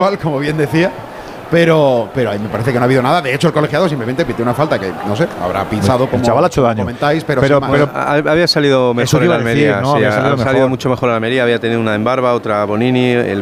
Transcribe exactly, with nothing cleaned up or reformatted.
como bien decía. Pero, pero ahí me parece que no ha habido nada. De hecho, el colegiado simplemente pitió una falta que, no sé, habrá pisado como el chaval ha hecho daño. comentáis, pero, pero, sin pero más. Había salido mejor en Almería, decir, ¿no? sí, había ha salido, salido mejor. mucho mejor en Almería, había tenido una en Barba, otra Bonini, el